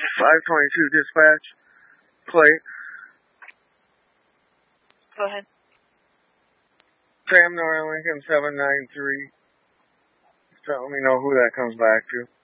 522 dispatch. Plate. Go ahead. Sam Nora Lincoln 793. Just let me know who that comes back to.